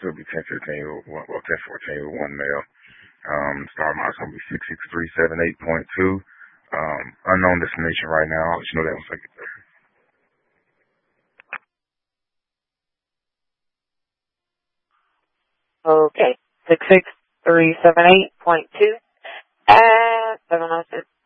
still be 1015 with 1014 with one male. Star mile's gonna be 66378.2. Unknown destination right now. I'll let you know that once I get there. Okay. 66378.2 at 706.